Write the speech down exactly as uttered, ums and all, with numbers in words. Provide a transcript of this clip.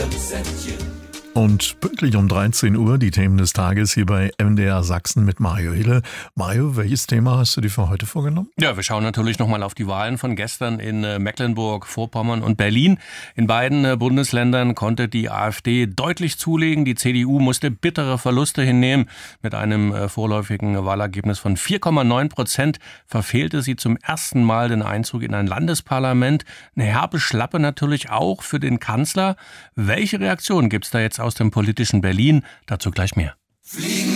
Und pünktlich um dreizehn Uhr die Themen des Tages hier bei M D R Sachsen mit Mario Hille. Mario, welches Thema hast du dir für heute vorgenommen? Ja, wir schauen natürlich nochmal auf die Wahlen von gestern in Mecklenburg-Vorpommern und Berlin. In beiden Bundesländern konnte die AfD deutlich zulegen. Die C D U musste bittere Verluste hinnehmen. Mit einem vorläufigen Wahlergebnis von vier Komma neun Prozent verfehlte sie zum ersten Mal den Einzug in ein Landesparlament. Eine herbe Schlappe natürlich auch für den Kanzler. Welche Reaktion gibt's da jetzt aus dem politischen Berlin? Dazu gleich mehr.